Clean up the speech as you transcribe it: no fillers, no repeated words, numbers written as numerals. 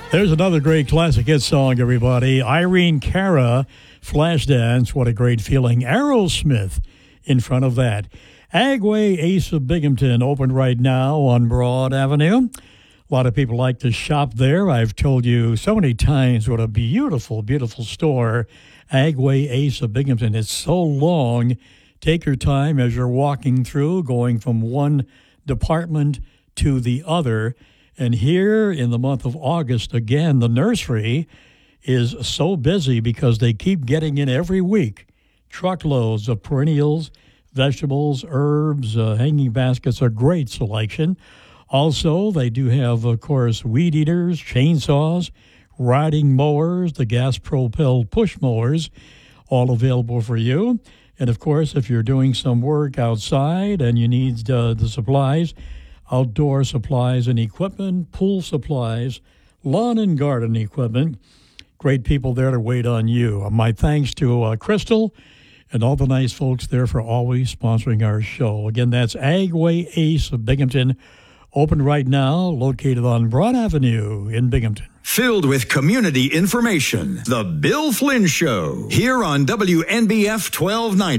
There's another great classic hit song, everybody. Irene Cara, Flashdance, what a great feeling. Aerosmith in front of that. Agway Ace of Binghamton open right now on Broad Avenue. A lot of people like to shop there. I've told you so many times what a beautiful, beautiful store Agway Ace of Binghamton. It's so long. Take your time as you're walking through, going from one department to the other. And here in the month of August, again, the nursery is so busy because they keep getting in every week truckloads of perennials, vegetables, herbs, hanging baskets, a great selection. Also, they do have, of course, weed eaters, chainsaws, riding mowers, the gas-propelled push mowers, all available for you. And, of course, if you're doing some work outside and you need the supplies, outdoor supplies and equipment, pool supplies, lawn and garden equipment, great people there to wait on you. My thanks to Crystal and all the nice folks there for always sponsoring our show. Again, that's Agway Ace of Binghamton, open right now, located on Broad Avenue in Binghamton. Filled with community information, The Bill Flynn Show, here on WNBF 1290.